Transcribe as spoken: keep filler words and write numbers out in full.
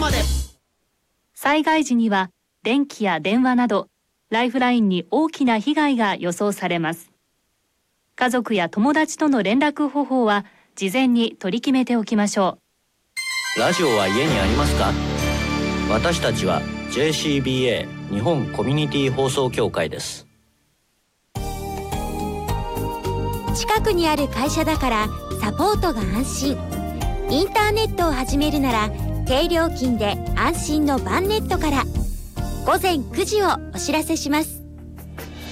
まで。 災害時には電気や電話などライフラインに大きな被害が予想されます。家族や友達との連絡方法は事前に取り決めておきましょう。ラジオは家にありますか？私たちは ジェーシービーエー 日本コミュニティ放送協会です。 近くにある会社だからサポートが安心。インターネットを始めるなら低料金で安心のバンネットから。午前くじをお知らせします。